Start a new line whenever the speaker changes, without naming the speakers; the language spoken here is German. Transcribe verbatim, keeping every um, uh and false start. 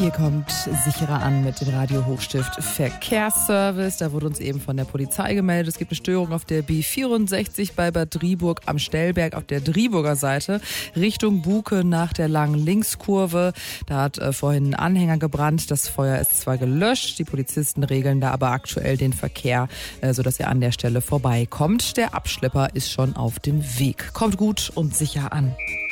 Ihr kommt sicherer an mit dem Radio Hochstift Verkehrsservice. Da wurde uns eben von der Polizei gemeldet. Es gibt eine Störung auf der B vierundsechzig bei Bad Driburg am Stellberg auf der Driburger Seite Richtung Buke nach der langen Linkskurve. Da hat äh, vorhin ein Anhänger gebrannt. Das Feuer ist zwar gelöscht. Die Polizisten regeln da aber aktuell den Verkehr, äh, sodass er an der Stelle vorbeikommt. Der Abschlepper ist schon auf dem Weg. Kommt gut und sicher an.